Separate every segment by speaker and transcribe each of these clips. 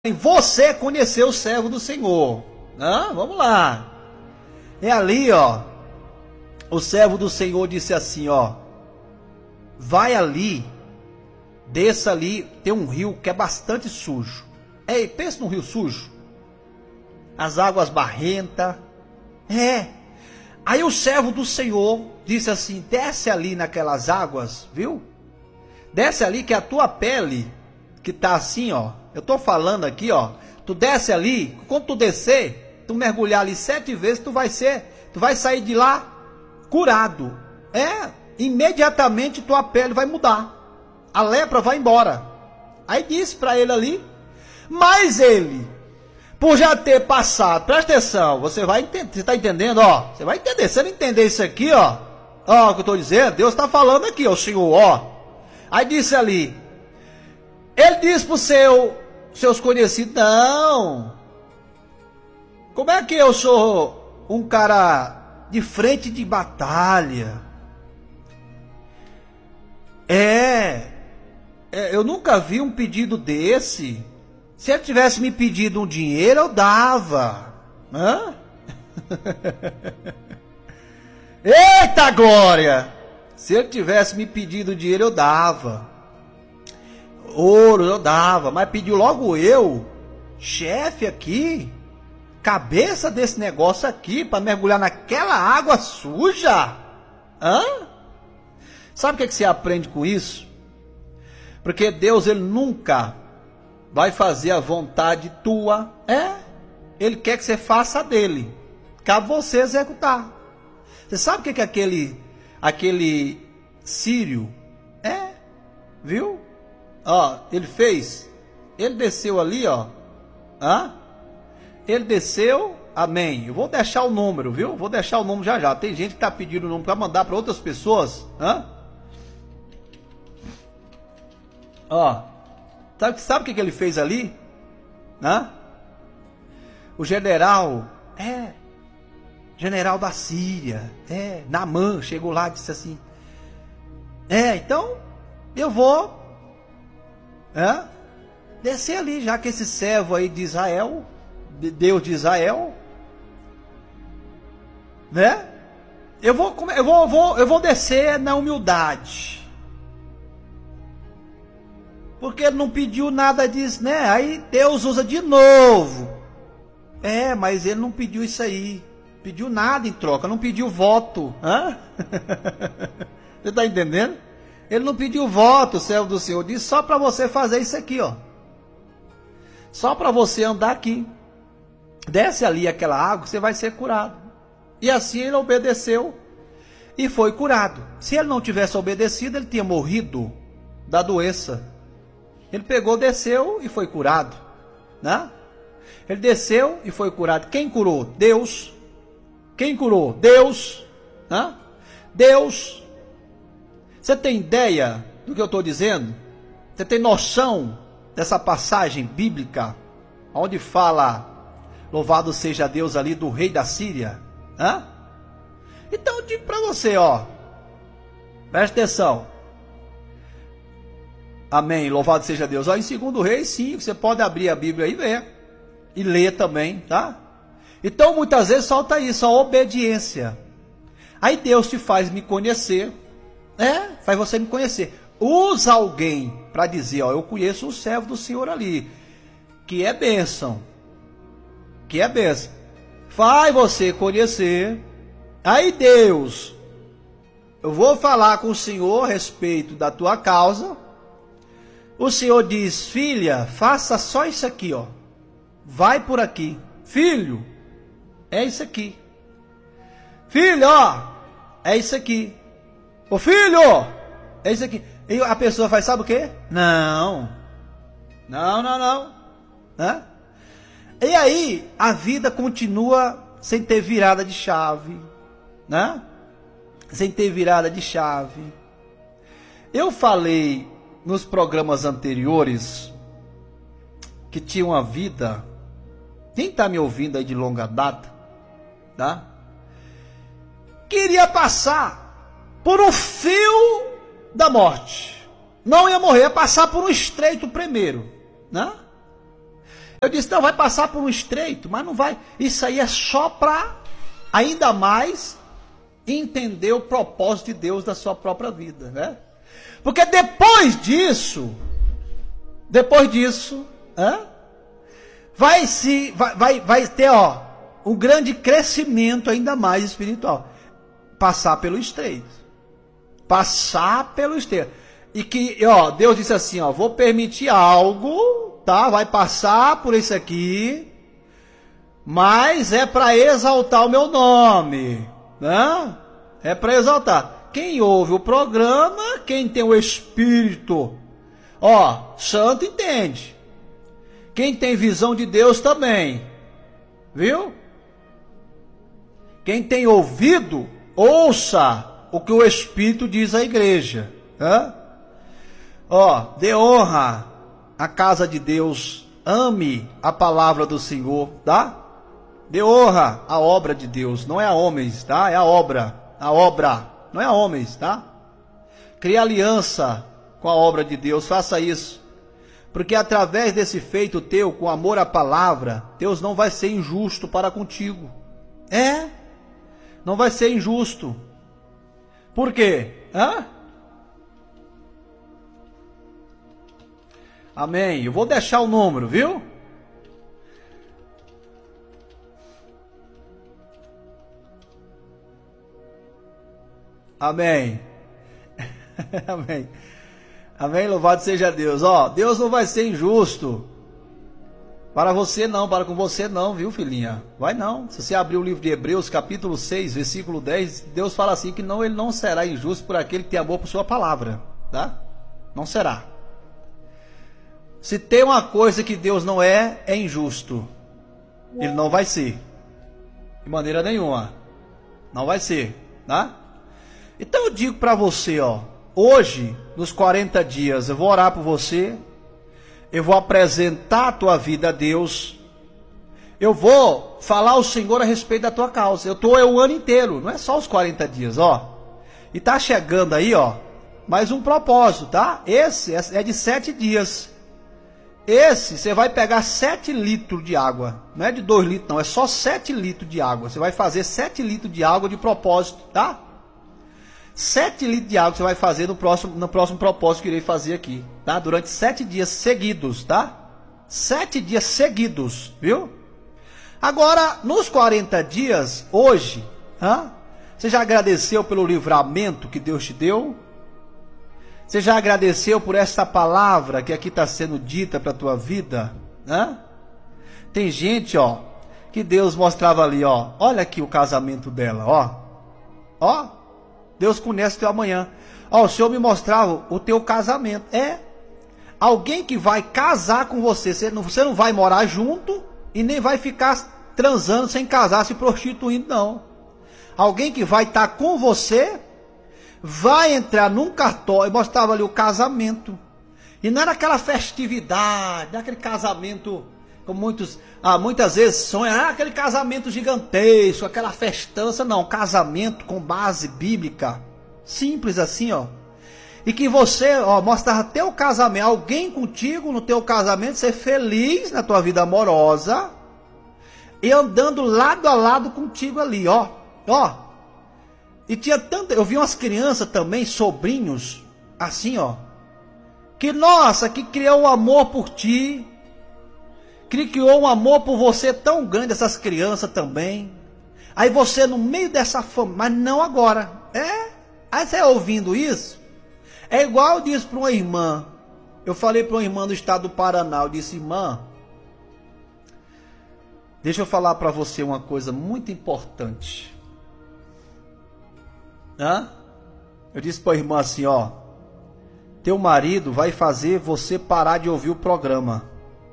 Speaker 1: você conheceu o servo do Senhor. Vamos lá. É ali, ó. O servo do Senhor disse assim, ó. Vai ali, desça ali, tem um rio que é bastante sujo. Ei, pensa num rio sujo. As águas barrentas. Aí o servo do Senhor disse assim, desce ali naquelas águas, viu? Desce ali que a tua pele, que tá assim, ó. Eu tô falando aqui, ó. Tu desce ali, quando tu descer, tu mergulhar ali 7 vezes, tu vai sair de lá curado. Imediatamente tua pele vai mudar. A lepra vai embora. Aí disse para ele ali, mas ele, por já ter passado, presta atenção, você vai entender, você tá entendendo, ó? Você vai entender, se você não entender isso aqui, ó. Ó, o que eu tô dizendo, Deus tá falando aqui, ó, Senhor, ó. Aí disse ali, ele disse para os seus conhecidos, não, como é que eu sou um cara de frente de batalha? Eu nunca vi um pedido desse. Se ele tivesse me pedido um dinheiro, eu dava. Eita glória! Se ele tivesse me pedido dinheiro, eu dava. Ouro, eu dava. Mas pediu logo eu, chefe aqui, cabeça desse negócio aqui, para mergulhar naquela água suja. Sabe o que você aprende com isso? Porque Deus, ele nunca vai fazer a vontade tua. Ele quer que você faça a dele. Cabe você executar. Você sabe o que aquele sírio viu? Ó, ele fez. Ele desceu ali, ó. Ele desceu. Amém. Eu vou deixar o número, viu? Vou deixar o número já. Tem gente que está pedindo o número para mandar para outras pessoas. Ó. Sabe o que ele fez ali? O general. General da Síria. Naamã chegou lá e disse assim. Então eu vou descer ali, já que esse servo aí de Israel, de Deus de Israel, eu vou descer na humildade, porque ele não pediu nada disso, Aí Deus usa de novo, mas ele não pediu isso aí, pediu nada em troca, não pediu voto, Você está entendendo? Ele não pediu voto, o servo do Senhor disse, só para você fazer isso aqui, ó. Só para você andar aqui. Desce ali aquela água, você vai ser curado. E assim ele obedeceu e foi curado. Se ele não tivesse obedecido, ele tinha morrido da doença. Ele pegou, desceu e foi curado. Ele desceu e foi curado. Quem curou? Deus. Quem curou? Deus. Deus. Você tem ideia do que eu estou dizendo? Você tem noção dessa passagem bíblica, onde fala, louvado seja Deus ali do rei da Síria? Então eu digo para você, ó, presta atenção. Amém, louvado seja Deus. Ó, em 2 Reis 5, você pode abrir a Bíblia e ver, e ler também, tá? Então muitas vezes falta isso, a obediência. Aí Deus te faz me conhecer, faz você me conhecer. Usa alguém para dizer, ó, eu conheço o servo do Senhor ali, que é bênção. Que é bênção. Faz você conhecer. Aí Deus, eu vou falar com o Senhor a respeito da tua causa. O Senhor diz, filha, faça só isso aqui, ó. Vai por aqui. Filho, é isso aqui. Filho, ó, é isso aqui. Ô filho, é isso aqui. E a pessoa faz, sabe o quê? Não. E aí, a vida continua sem ter virada de chave. Sem ter virada de chave. Eu falei nos programas anteriores que tinha uma vida. Quem está me ouvindo aí de longa data, queria passar por um fio da morte. Não ia morrer, ia passar por um estreito primeiro. Eu disse, não, vai passar por um estreito, mas não vai. Isso aí é só para ainda mais entender o propósito de Deus da sua própria vida, né? Porque depois disso, vai ter, ó, um grande crescimento ainda mais espiritual. Passar pelo estreito. E que, ó, Deus disse assim, ó, vou permitir algo, tá? Vai passar por isso aqui, mas é para exaltar o meu nome, né? É para exaltar. Quem ouve o programa, quem tem o Espírito, ó, santo, entende. Quem tem visão de Deus também, viu? Quem tem ouvido, ouça o que o Espírito diz à igreja, né? Ó, dê honra à casa de Deus, ame a palavra do Senhor, tá? Dê honra à obra de Deus, não é a homens, tá? É a obra, não é a homens, tá? Crie aliança com a obra de Deus, faça isso. Porque através desse feito teu, com amor à palavra, Deus não vai ser injusto para contigo. Não vai ser injusto. Por quê? Amém. Eu vou deixar o número, viu? Amém. Amém. Amém, louvado seja Deus. Ó, Deus não vai ser injusto para você não, para com você não, viu, filhinha? Vai não. Se você abrir o livro de Hebreus, capítulo 6, versículo 10, Deus fala assim que não, ele não será injusto por aquele que tem amor por sua palavra, tá? Não será. Se tem uma coisa que Deus não é injusto. Ele não vai ser. De maneira nenhuma. Não vai ser, tá? Então eu digo para você, ó, hoje, nos 40 dias, eu vou orar por você, eu vou apresentar a tua vida a Deus, eu vou falar ao Senhor a respeito da tua causa. Eu estou o ano inteiro, não é só os 40 dias, ó. E tá chegando aí, ó, mais um propósito, tá? Esse é de 7 dias. Esse, você vai pegar 7 litros de água, não é de 2 litros não, é só 7 litros de água. Você vai fazer 7 litros de água de propósito, tá? 7 litros de água que você vai fazer no próximo propósito que eu irei fazer aqui, tá? Durante 7 dias seguidos, tá? 7 dias seguidos, viu? Agora, nos 40 dias, hoje, você já agradeceu pelo livramento que Deus te deu? Você já agradeceu por essa palavra que aqui está sendo dita para a tua vida? Tem gente, ó, que Deus mostrava ali, ó. Olha aqui o casamento dela, ó. Ó, Deus conhece o teu amanhã. Ó, o Senhor me mostrava o teu casamento. Alguém que vai casar com você. Você não vai morar junto e nem vai ficar transando sem casar, se prostituindo, não. Alguém que vai estar com você, vai entrar num cartório, mostrava ali o casamento. E não era aquela festividade, não era aquele casamento, como muitas vezes sonham, aquele casamento gigantesco, aquela festança, não, casamento com base bíblica, simples assim, ó. E que você, ó, mostrava teu casamento, alguém contigo no teu casamento, ser feliz na tua vida amorosa, e andando lado a lado contigo ali, ó, ó. E tinha tanta, eu vi umas crianças também, sobrinhos, assim, ó, que, nossa, que criou um amor por ti, que criou um amor por você tão grande, essas crianças também. Aí você no meio dessa fama, mas não agora, aí você ouvindo isso, é igual eu disse para uma irmã, eu falei para uma irmã do estado do Paraná, eu disse, irmã, deixa eu falar para você uma coisa muito importante. Eu disse para a irmã assim, ó, teu marido vai fazer você parar de ouvir o programa.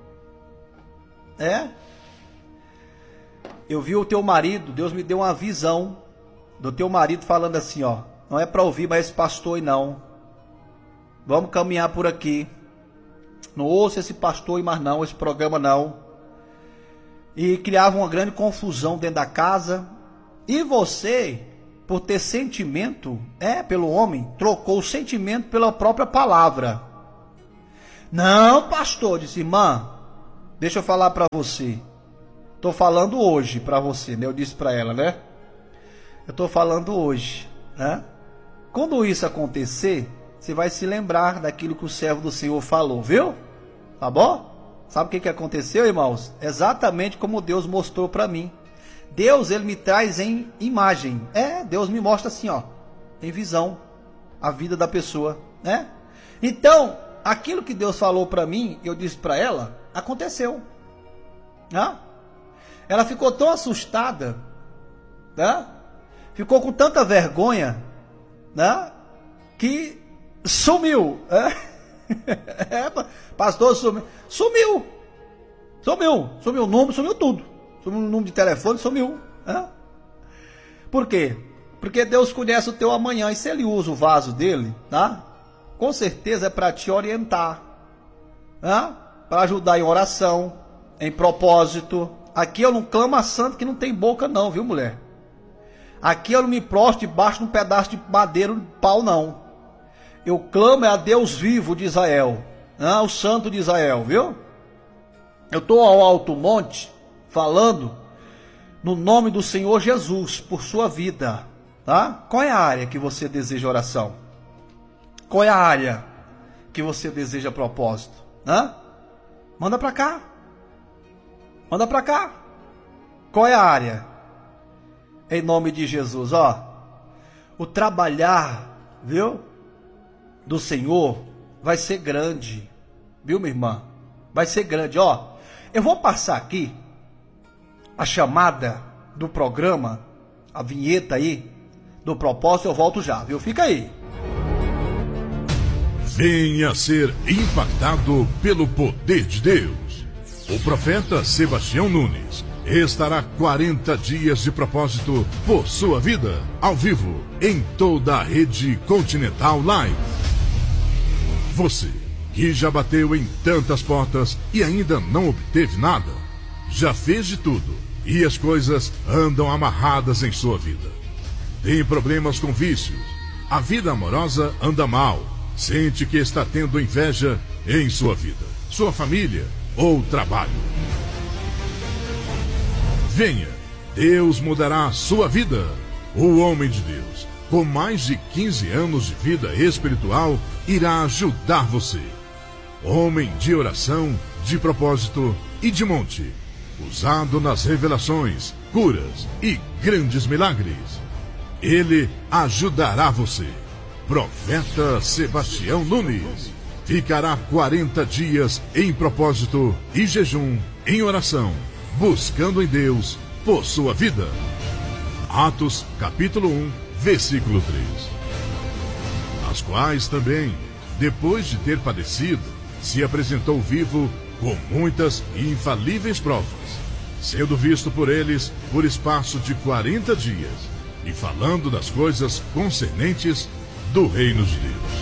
Speaker 1: Eu vi o teu marido, Deus me deu uma visão do teu marido falando assim, ó, não é para ouvir mais esse pastor aí não, vamos caminhar por aqui, não ouça esse pastor aí mais não, esse programa não. E criava uma grande confusão dentro da casa, e você, por ter sentimento, pelo homem, trocou o sentimento pela própria palavra. Não, pastor, disse, irmã, deixa eu falar para você. Tô falando hoje para você, né? Eu disse para ela, né? Eu tô falando hoje, né? Quando isso acontecer, você vai se lembrar daquilo que o servo do Senhor falou, viu? Tá bom? Sabe o que aconteceu, irmãos? Exatamente como Deus mostrou para mim. Deus, ele me traz em imagem. Deus me mostra assim, ó, em visão, a vida da pessoa, né? Então, aquilo que Deus falou para mim, eu disse para ela, aconteceu, né? Ela ficou tão assustada, né? Ficou com tanta vergonha, né? Que sumiu, né? Pastor, sumiu o número, sumiu tudo, sumiu o número de telefone, sumiu, né? Por quê? Porque Deus conhece o teu amanhã, e se Ele usa o vaso dele, tá? Com certeza é para te orientar, né? Para ajudar em oração, em propósito. Aqui eu não clamo a santo que não tem boca não, viu, mulher? Aqui eu não me prostro debaixo de um pedaço de madeira de pau, não. Eu clamo a Deus vivo de Israel, né? O santo de Israel, viu? Eu estou ao alto monte falando no nome do Senhor Jesus por sua vida, tá? Qual é a área que você deseja oração? Qual é a área que você deseja propósito? Né? Manda para cá. Manda para cá. Qual é a área? Em nome de Jesus, ó. O trabalhar, viu? Do Senhor vai ser grande. Viu, minha irmã? Vai ser grande, ó. Eu vou passar aqui a chamada do programa, a vinheta aí do propósito, eu volto já, viu? Fica aí.
Speaker 2: Venha ser impactado pelo poder de Deus. O profeta Sebastião Nunes estará 40 dias de propósito por sua vida, ao vivo, em toda a rede Continental Live. Você que já bateu em tantas portas e ainda não obteve nada, já fez de tudo e as coisas andam amarradas em sua vida. Tem problemas com vícios, a vida amorosa anda mal, sente que está tendo inveja em sua vida, sua família ou trabalho. Venha, Deus mudará a sua vida. O homem de Deus, com mais de 15 anos de vida espiritual, irá ajudar você. Homem de oração, de propósito e de monte, usado nas revelações, curas e grandes milagres. Ele ajudará você. Profeta Sebastião Nunes ficará 40 dias em propósito e jejum, em oração, buscando em Deus por sua vida. Atos capítulo 1, versículo 3. As quais também, depois de ter padecido, se apresentou vivo com muitas e infalíveis provas, sendo visto por eles por espaço de 40 dias, e falando das coisas concernentes do reino de Deus.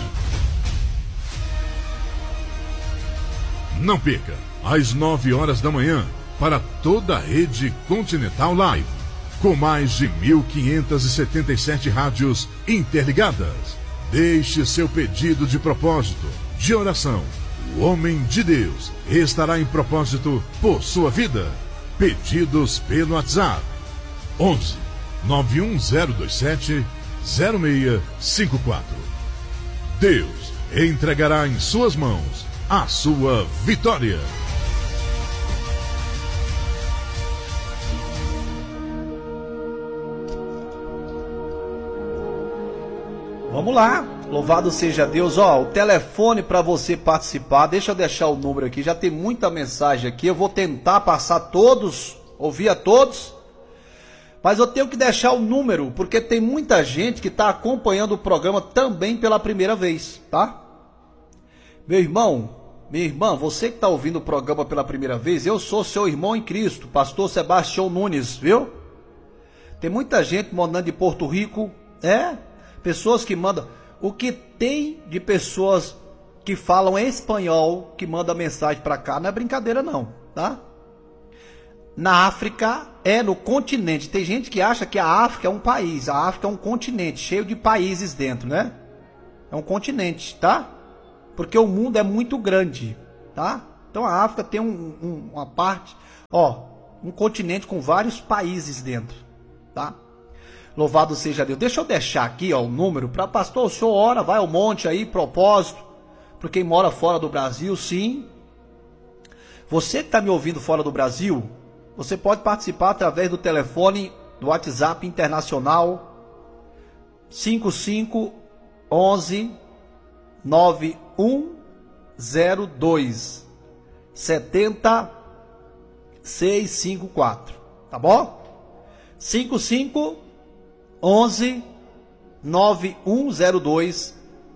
Speaker 2: Não perca, às 9 horas da manhã, para toda a rede Continental Live, com mais de 1.577 rádios interligadas. Deixe seu pedido de propósito, de oração. O homem de Deus estará em propósito por sua vida. Pedidos pelo WhatsApp 11 91027 0654. Deus entregará em suas mãos a sua vitória.
Speaker 1: Vamos lá, louvado seja Deus. Ó, o telefone para você participar, deixa eu deixar o número aqui, já tem muita mensagem aqui, eu vou tentar passar todos, ouvir a todos, mas eu tenho que deixar o número, porque tem muita gente que está acompanhando o programa também pela primeira vez, tá? Meu irmão, minha irmã, você que está ouvindo o programa pela primeira vez, eu sou seu irmão em Cristo, pastor Sebastião Nunes, viu? Tem muita gente mandando de Porto Rico, pessoas que mandam. O que tem de pessoas que falam em espanhol, que mandam mensagem para cá, não é brincadeira não, tá? Na África, no continente. Tem gente que acha que a África é um país. A África é um continente, cheio de países dentro, né? É um continente, tá? Porque o mundo é muito grande, tá? Então a África tem uma parte, um continente com vários países dentro, tá? Louvado seja Deus. Deixa eu deixar aqui, o número para pastor. O senhor ora, vai ao monte aí, propósito, para quem mora fora do Brasil, sim. Você que está me ouvindo fora do Brasil, você pode participar através do telefone do WhatsApp internacional 5511 9102 70654, tá bom? 5511 9102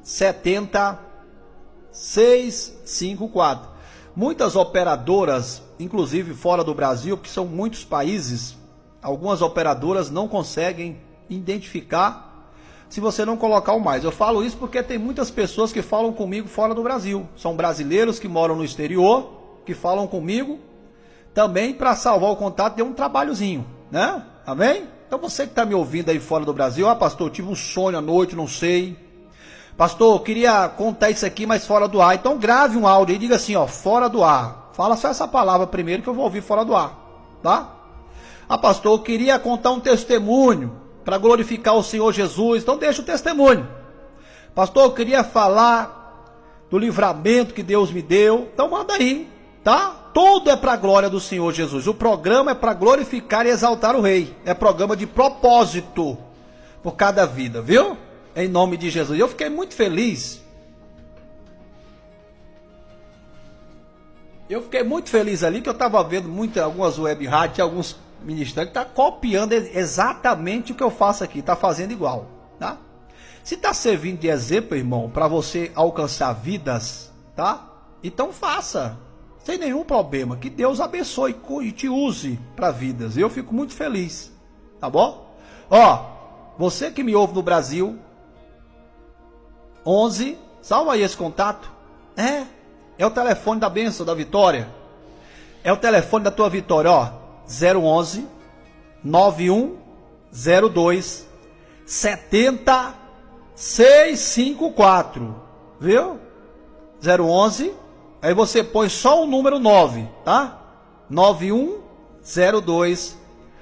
Speaker 1: 70654. Muitas operadoras, inclusive fora do Brasil, porque são muitos países, algumas operadoras não conseguem identificar se você não colocar o mais. Eu falo isso porque tem muitas pessoas que falam comigo fora do Brasil. São brasileiros que moram no exterior, que falam comigo também para salvar o contato, deu um trabalhozinho, né? Amém? Então você que está me ouvindo aí fora do Brasil, pastor, eu tive um sonho à noite, não sei. Pastor, eu queria contar isso aqui, mas fora do ar. Então grave um áudio e diga assim, fora do ar. Fala só essa palavra primeiro que eu vou ouvir fora do ar, tá? Pastor, eu queria contar um testemunho para glorificar o Senhor Jesus. Então deixa o testemunho. Pastor, eu queria falar do livramento que Deus me deu. Então manda aí, tá? Tudo é para a glória do Senhor Jesus. O programa é para glorificar e exaltar o Rei. É programa de propósito por cada vida, viu? Em nome de Jesus. Eu fiquei muito feliz. Eu fiquei muito feliz ali que eu estava vendo algumas web rádios, alguns ministérios que estão copiando exatamente o que eu faço aqui. Está fazendo igual, tá? Se está servindo de exemplo, irmão, para você alcançar vidas, tá? Então faça. Sem nenhum problema. Que Deus abençoe e te use para vidas. Eu fico muito feliz. Tá bom? Você que me ouve no Brasil, 11, salva aí esse contato. É o telefone da bênção, da vitória. É o telefone da tua vitória, 011 9102 70654. Viu? 011. Aí você põe só o número 9, tá? 9102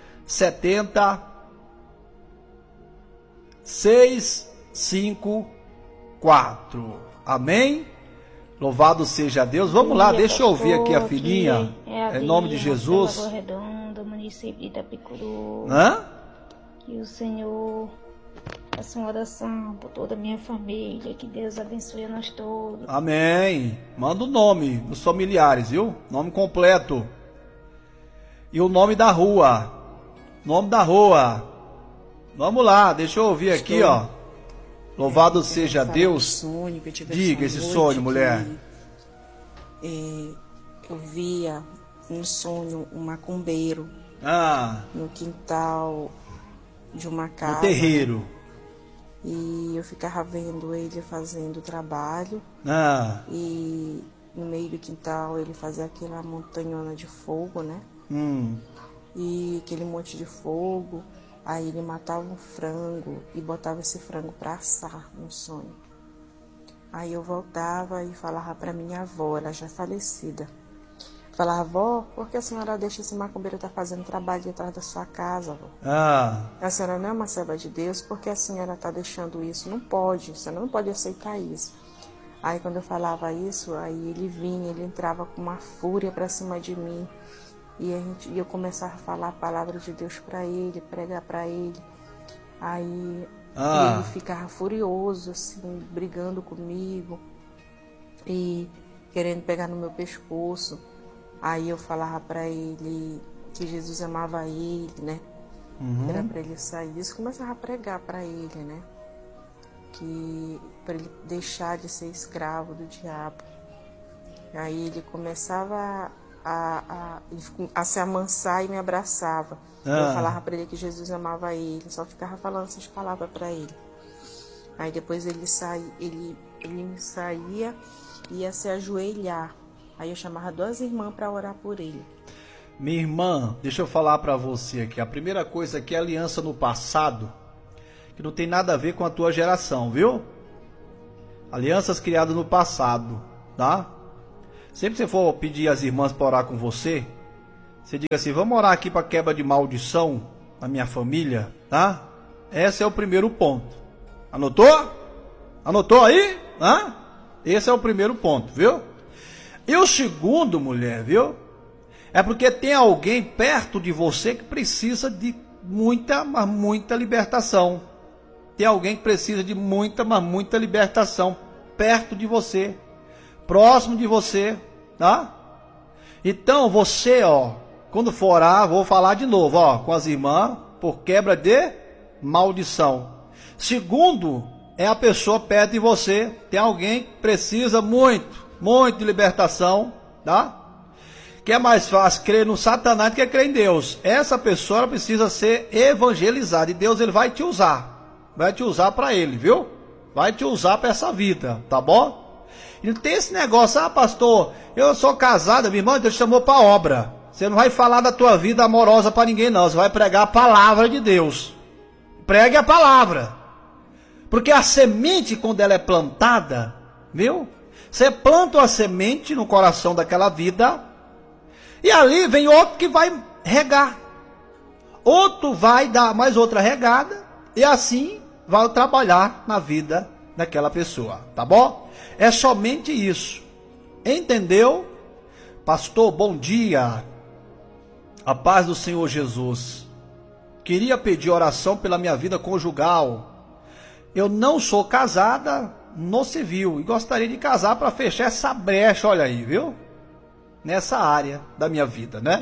Speaker 1: 70654. Amém? Louvado seja Deus. Vamos lá, deixa eu ouvir aqui a filhinha. Em nome de Jesus.
Speaker 3: Lagoa Redonda, município de Itapicuru. Que o Senhor faça uma oração por toda a minha família. Que Deus abençoe a nós todos.
Speaker 1: Amém. Manda o nome dos familiares, viu? Nome completo. E o nome da rua. Nome da rua. Vamos lá, deixa eu ouvir aqui, Louvado seja Deus. Diga esse sonho, mulher.
Speaker 4: Eu via um sonho, um macumbeiro no quintal de uma casa.
Speaker 1: No terreiro.
Speaker 4: E eu ficava vendo ele fazendo trabalho. E no meio do quintal ele fazia aquela montanhona de fogo, né? E aquele monte de fogo. Aí ele matava um frango e botava esse frango para assar no sonho. Aí eu voltava e falava para minha avó, ela já falecida. Falava, avó, por que a senhora deixa esse macumbeiro estar fazendo trabalho atrás da sua casa, avó? A senhora não é uma serva de Deus, por que a senhora está deixando isso? Não pode, a senhora não pode aceitar isso. Aí quando eu falava isso, aí ele vinha, ele entrava com uma fúria para cima de mim. E eu começava a falar a palavra de Deus para ele, pregar para ele. Aí ele ficava furioso, assim, brigando comigo e querendo pegar no meu pescoço. Aí eu falava para ele que Jesus amava ele, né? Era para ele sair. Isso começava a pregar para ele, né? Que para ele deixar de ser escravo do diabo. Aí ele começava a se amansar e me abraçava. Eu falava para ele que Jesus amava ele, só ficava falando essas palavras para ele. Aí depois ele me saía e ia se ajoelhar. Aí eu chamava 2 irmãs para orar por ele.
Speaker 1: Minha irmã, deixa eu falar para você aqui. A primeira coisa aqui é aliança no passado, que não tem nada a ver com a tua geração, viu? Alianças criadas no passado, tá? Sempre que você for pedir às irmãs para orar com você, você diga assim: vamos orar aqui para quebra de maldição na minha família, tá? Esse é o primeiro ponto. Anotou? Anotou aí? Hã? Esse é o primeiro ponto, viu? E o segundo, mulher, viu? É porque tem alguém perto de você que precisa de muita, mas muita libertação. Tem alguém que precisa de muita, mas muita libertação perto de você, próximo de você, tá? Então você, ó, quando for orar, vou falar de novo, ó, com as irmãs, por quebra de maldição. Segundo, é a pessoa perto de você, tem alguém que precisa muito de libertação, tá? Que é mais fácil crer no Satanás do que crer em Deus. Essa pessoa precisa ser evangelizada, e Deus, ele vai te usar para ele, viu? Vai te usar para essa vida, tá bom? E não tem esse negócio: ah, pastor, eu sou casada, minha irmã, Deus te chamou para obra. Você não vai falar da tua vida amorosa para ninguém, não. Você vai pregar a palavra de Deus. Pregue a palavra. Porque a semente, quando ela é plantada, viu? Você planta uma semente no coração daquela vida, e ali vem outro que vai regar. Outro vai dar mais outra regada, e assim vai trabalhar na vida daquela pessoa, tá bom? É somente isso. Entendeu? Pastor, bom dia. A paz do Senhor Jesus. Queria pedir oração pela minha vida conjugal. Eu não sou casada no civil e gostaria de casar para fechar essa brecha, olha aí, viu? Nessa área da minha vida, né?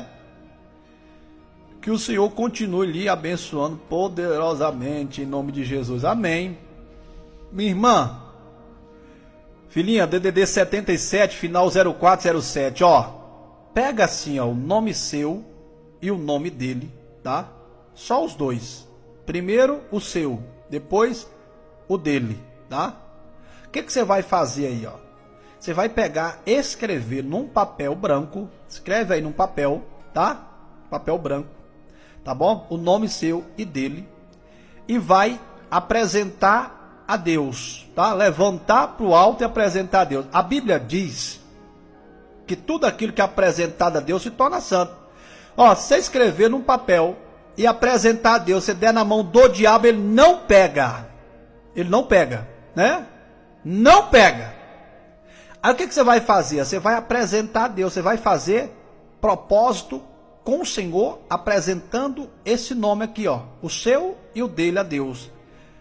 Speaker 1: Que o Senhor continue lhe abençoando poderosamente, em nome de Jesus, amém. Minha irmã, filhinha, DDD 77, final 0407, ó, pega assim, ó, o nome seu e o nome dele, tá? Só os dois. Primeiro o seu, depois o dele, tá? O que você vai fazer aí, ó? Você vai pegar, escrever num papel branco, escreve aí num papel, tá? Papel branco, tá bom? O nome seu e dele, e vai apresentar a Deus, tá? Levantar para o alto e apresentar a Deus. A Bíblia diz que tudo aquilo que é apresentado a Deus se torna santo. Ó, se você escrever num papel e apresentar a Deus, você der na mão do diabo, ele não pega. Ele não pega, né? Não pega. Aí o que você vai fazer? Você vai apresentar a Deus, você vai fazer propósito com o Senhor, apresentando esse nome aqui, ó, o seu e o dele a Deus.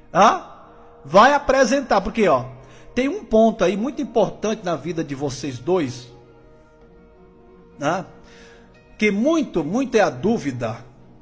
Speaker 1: Vai apresentar, porque, ó, tem um ponto aí muito importante na vida de vocês dois, né? Que muito é a dúvida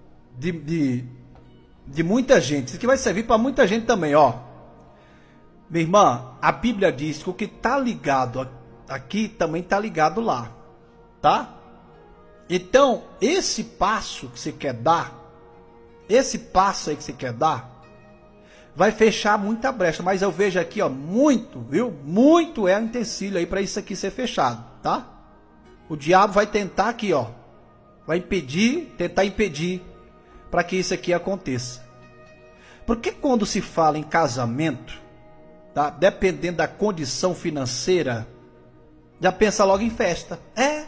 Speaker 1: de muita gente. Isso aqui vai servir para muita gente também, ó. Minha irmã, a Bíblia diz que o que está ligado aqui também está ligado lá, tá? Então, esse passo que você quer dar, esse passo aí que você quer dar, vai fechar muita brecha. Mas eu vejo aqui, ó, muito, viu? Muito é o utensílio aí para isso aqui ser fechado, tá? O diabo vai tentar aqui, ó, vai tentar impedir para que isso aqui aconteça. Porque quando se fala em casamento, tá? Dependendo da condição financeira, já pensa logo em festa.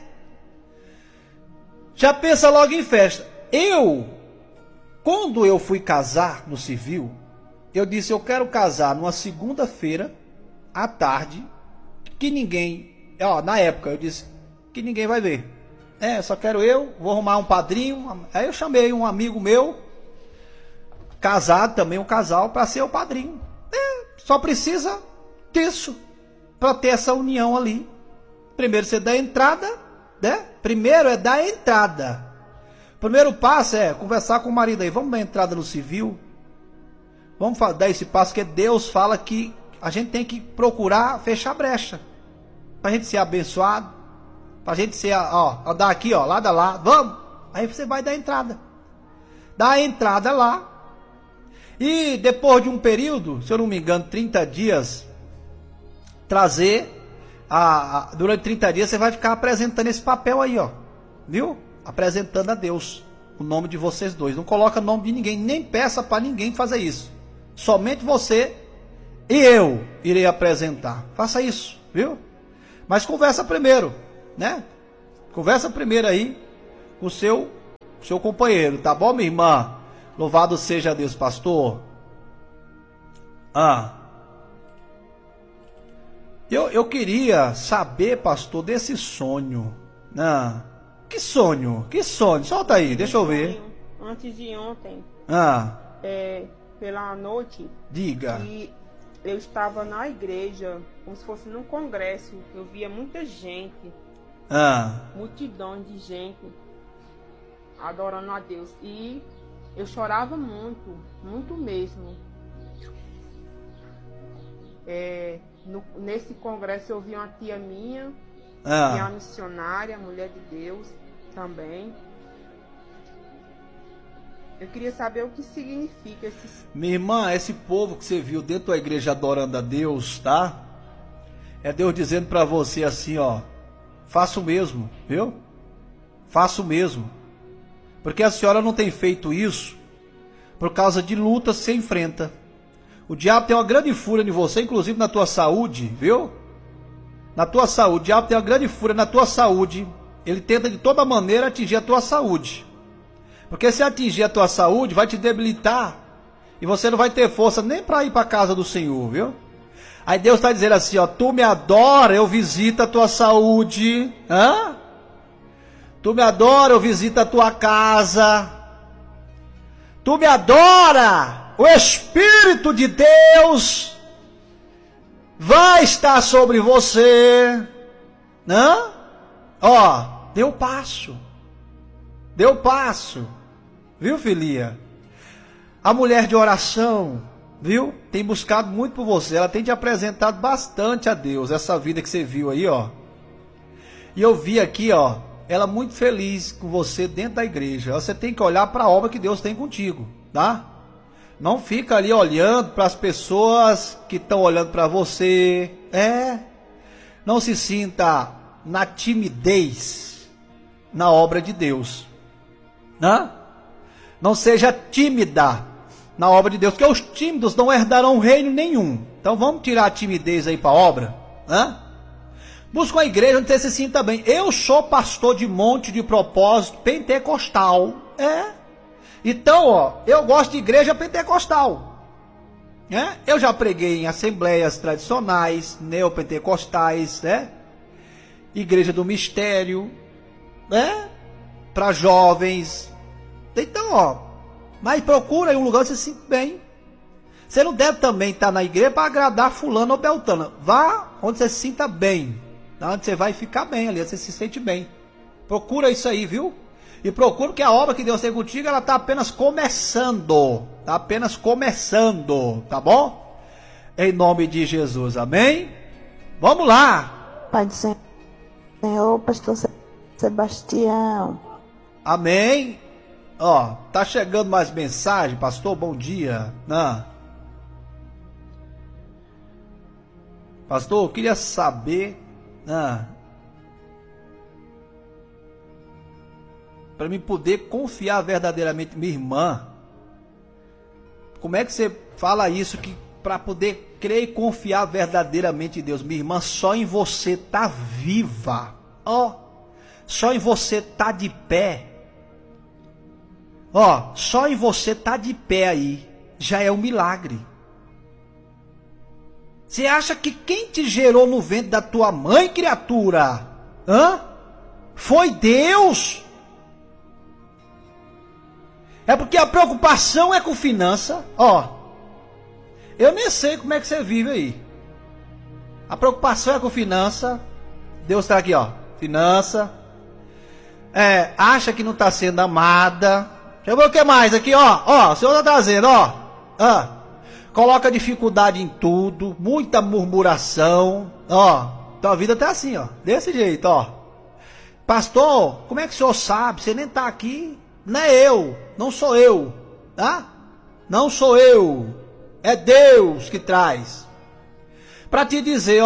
Speaker 1: Já pensa logo em festa. Quando eu fui casar no civil, eu disse: eu quero casar numa segunda-feira à tarde, que ninguém, ó, na época eu disse que ninguém vai ver. Só quero vou arrumar um padrinho. Aí eu chamei um amigo meu, casado também, um casal, para ser o padrinho. Só precisa disso, para ter essa união ali. Primeiro você dá a entrada, né? Primeiro é dar a entrada. Primeiro passo é conversar com o marido aí. Vamos dar entrada no civil? Vamos dar esse passo, que Deus fala que a gente tem que procurar fechar a brecha, para a gente ser abençoado, para a gente ser, ó, andar aqui, ó, lado a lado. Vamos! Aí você vai dar a entrada. Dá a entrada lá. E depois de um período, se eu não me engano, 30 dias, durante 30 dias você vai ficar apresentando esse papel aí, ó, viu? Apresentando a Deus o nome de vocês dois. Não coloca o nome de ninguém, nem peça para ninguém fazer isso. Somente você e eu irei apresentar. Faça isso, viu? Mas conversa primeiro. né? Conversa primeiro aí com o seu companheiro, tá bom, minha irmã? Louvado seja Deus, pastor. Eu queria saber, pastor, desse sonho. Que sonho? Que sonho? Solta aí, deixa eu ver.
Speaker 4: Antes de ontem, pela noite,
Speaker 1: diga.
Speaker 4: E eu estava na igreja, como se fosse num congresso. Eu via muita gente, multidão de gente adorando a Deus. E eu chorava muito, muito mesmo. Nesse congresso eu vi uma tia minha, que é uma missionária, mulher de Deus também. Eu queria saber o que significa esse...
Speaker 1: Minha irmã, esse povo que você viu dentro da igreja adorando a Deus, tá? É Deus dizendo para você assim, ó, faça o mesmo, viu? Faça o mesmo. Porque a senhora não tem feito isso por causa de lutas que você enfrenta. O diabo tem uma grande fúria em você, inclusive na tua saúde, viu? Na tua saúde, o diabo tem uma grande fúria na tua saúde. Ele tenta de toda maneira atingir a tua saúde. Porque se atingir a tua saúde, vai te debilitar. E você não vai ter força nem para ir para a casa do Senhor, viu? Aí Deus está dizendo assim, ó, tu me adora, eu visito a tua saúde. Tu me adora, eu visito a tua casa. Tu me adora, o Espírito de Deus vai estar sobre você. Deu passo. Deu passo. Viu, filhinha? A mulher de oração, viu? Tem buscado muito por você. Ela tem te apresentado bastante a Deus. Essa vida que você viu aí, ó. E eu vi aqui, ó, ela muito feliz com você dentro da igreja. Você tem que olhar para a obra que Deus tem contigo, tá? Não fica ali olhando para as pessoas que estão olhando para você. Não se sinta na timidez na obra de Deus. Não seja tímida na obra de Deus, porque os tímidos não herdarão reino nenhum. Então vamos tirar a timidez aí para a obra. Busca uma igreja onde você se sinta bem. Eu sou pastor de monte de propósito pentecostal. Então, ó, eu gosto de igreja pentecostal. Eu já preguei em assembleias tradicionais, neopentecostais, igreja do mistério, para jovens. Então, ó, mas procura aí um lugar onde você se sente bem. Você não deve também estar na igreja para agradar fulano ou beltana. Vá onde você se sinta bem, onde você vai ficar bem ali, você se sente bem. Procura isso aí, viu? E procura que a obra que Deus tem contigo, ela está apenas começando. Está apenas começando, tá bom? Em nome de Jesus, amém? Vamos lá.
Speaker 3: Pai do Senhor, pastor Sebastião.
Speaker 1: Amém. Ó, tá chegando mais mensagem, pastor, bom dia. Pastor, eu queria saber, para mim poder confiar verdadeiramente minha irmã. Como é que você fala isso, que para poder crer e confiar verdadeiramente em Deus? Minha irmã, só em você tá viva. Só em você tá de pé. Só em você tá de pé aí, já é um milagre. Você acha que quem te gerou no ventre da tua mãe, criatura? Foi Deus? É porque a preocupação é com finança. Eu nem sei como é que você vive aí. A preocupação é com finança. Deus está aqui, ó. Finança. Acha que não está sendo amada. Deixa eu ver o que mais aqui, ó. O Senhor está trazendo, coloca dificuldade em tudo. Muita murmuração. Tua vida tá assim, desse jeito, Pastor, como é que o senhor sabe? Você nem está aqui. Não é eu, não sou eu, tá? Não sou eu, é Deus que traz. Para te dizer,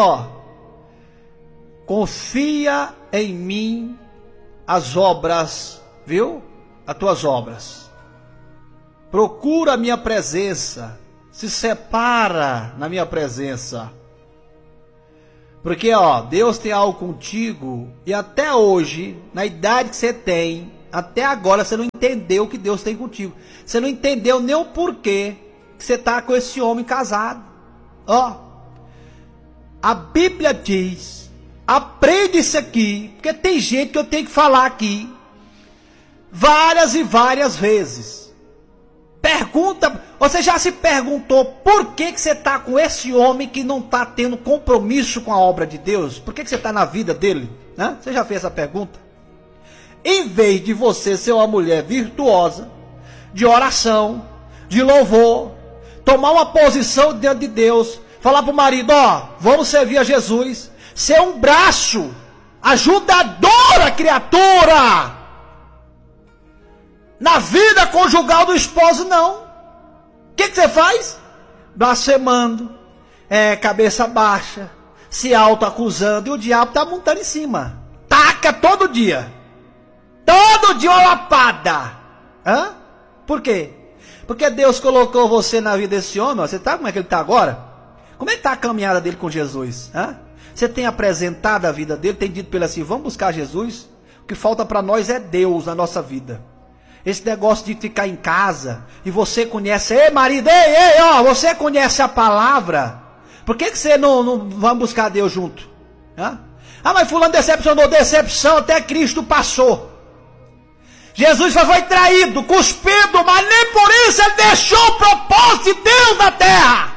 Speaker 1: confia em mim as obras, viu? As tuas obras. Procura a minha presença, se separa na minha presença. Porque, ó, Deus tem algo contigo e até hoje, na idade que você tem, até agora você não entendeu o que Deus tem contigo. Você não entendeu nem o porquê que você está com esse homem casado. Ó, a Bíblia diz, aprende isso aqui, porque tem gente que eu tenho que falar aqui várias e várias vezes. Pergunta, você já se perguntou por que você está com esse homem que não está tendo compromisso com a obra de Deus? Por que você está na vida dele? Hã? Você já fez essa pergunta? Em vez de você ser uma mulher virtuosa, de oração, de louvor, tomar uma posição diante de Deus, falar para o marido, ó, vamos servir a Jesus, ser um braço, ajudador à criatura, na vida conjugal do esposo, não. O que você faz? Blasfemando, cabeça baixa, se auto-acusando, e o diabo está montando em cima. Taca todo dia. Todo dia uma lapada. Hã? Por quê? Porque Deus colocou você na vida desse homem. Ó, você sabe como é que ele está agora? Como é que está a caminhada dele com Jesus? Hã? Você tem apresentado a vida dele, tem dito para ele assim, vamos buscar Jesus? O que falta para nós é Deus na nossa vida. Esse negócio de ficar em casa, e você conhece, ei marido, ei, ó, você conhece a palavra, por que você não vai buscar Deus junto? Hã? Ah, mas fulano decepcionou, decepção até Cristo passou. Jesus foi traído, cuspido, mas nem por isso ele deixou o propósito de Deus na terra.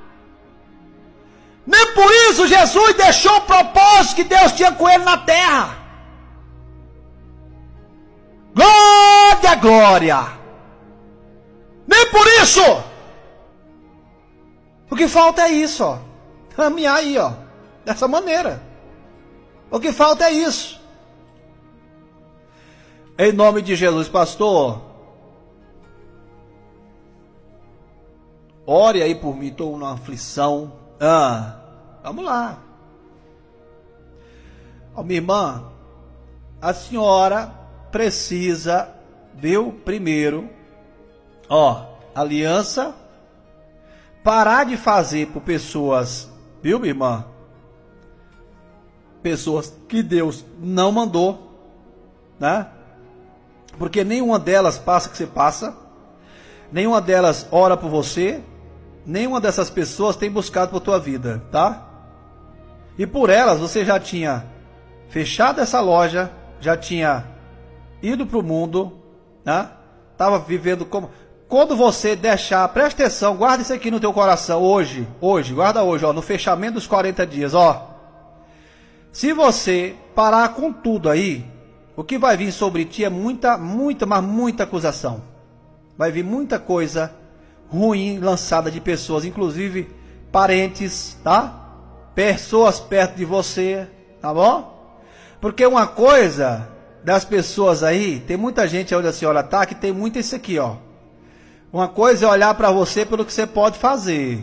Speaker 1: Nem por isso Jesus deixou o propósito que Deus tinha com ele na terra. Glória, glória. Nem por isso. O que falta é isso, ó. Caminhar aí, ó. Dessa maneira. O que falta é isso. Em nome de Jesus, pastor. Ore aí por mim, estou numa aflição. Vamos lá. Ó, minha irmã, a senhora precisa, viu, primeiro, ó, aliança, parar de fazer por pessoas, viu, minha irmã, pessoas que Deus não mandou, né, porque nenhuma delas passa o que você passa, nenhuma delas ora por você, nenhuma dessas pessoas tem buscado por tua vida, tá, e por elas você já tinha fechado essa loja, já tinha ido para o mundo, né? Estava vivendo como... Quando você deixar, presta atenção, guarda isso aqui no teu coração, hoje, guarda hoje, ó, no fechamento dos 40 dias, ó. Se você parar com tudo aí, o que vai vir sobre ti é muita, mas muita acusação. Vai vir muita coisa ruim lançada de pessoas, inclusive parentes, tá? Pessoas perto de você, tá bom? Porque uma coisa... das pessoas aí, tem muita gente onde a senhora está que tem muito isso aqui, ó. Uma coisa é olhar para você pelo que você pode fazer.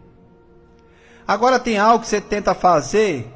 Speaker 1: Agora tem algo que você tenta fazer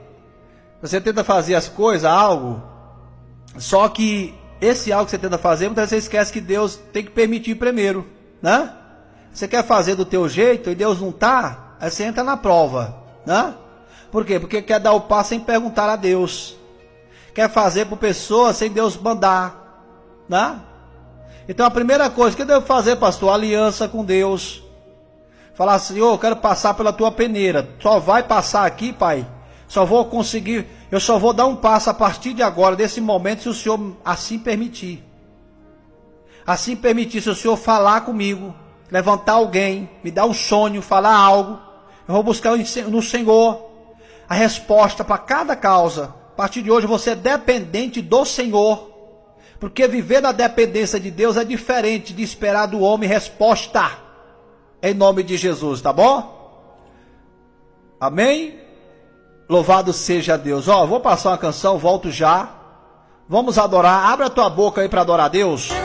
Speaker 1: as coisas, algo, só que esse algo que você tenta fazer, muitas vezes você esquece que Deus tem que permitir primeiro, né? Você quer fazer do teu jeito e Deus não tá, aí você entra na prova, né? Por quê? Porque quer dar o passo sem perguntar a Deus. Quer fazer por pessoas sem Deus mandar, né? Então a primeira coisa que eu devo fazer, pastor, aliança com Deus. Falar, Senhor, eu quero passar pela tua peneira. Só vai passar aqui, Pai. Só vou conseguir, eu só vou dar um passo a partir de agora, desse momento, se o Senhor assim permitir. Assim permitir, se o Senhor falar comigo, levantar alguém, me dar um sonho, falar algo, eu vou buscar no Senhor a resposta para cada causa. A partir de hoje você é dependente do Senhor, porque viver na dependência de Deus é diferente de esperar do homem resposta, em nome de Jesus, tá bom? Amém? Louvado seja Deus. Ó, vou passar uma canção, volto já, vamos adorar, abre a tua boca aí para adorar a Deus.